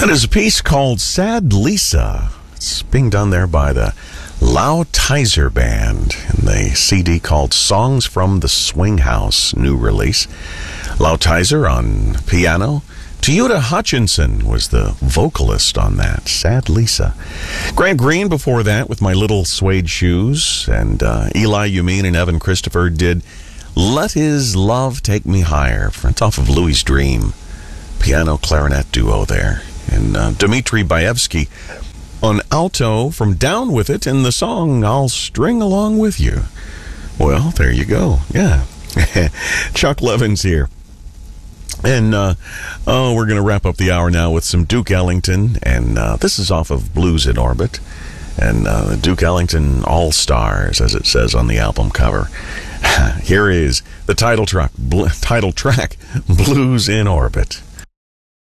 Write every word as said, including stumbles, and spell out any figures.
That is a piece called Sad Lisa. It's being done there by the Lautizer Band in the C D called Songs from the Swing House, new release. Lautizer on piano. Toyota Hutchinson was the vocalist on that. Sad Lisa. Grant Green before that with My Little Suede Shoes. And uh, Eli Umeen and Evan Christopher did Let His Love Take Me Higher. It's off of Louis' Dream. Piano clarinet duo there. And uh, Dmitri Baevsky on alto from Down With It in the song I'll String Along With You. Well, there you go. Yeah. Chuck Levins here. And uh, oh, we're going to wrap up the hour now with some Duke Ellington. And uh, this is off of Blues in Orbit. And uh, Duke Ellington All-Stars, as it says on the album cover. Here is the title track, bl- title track Blues in Orbit.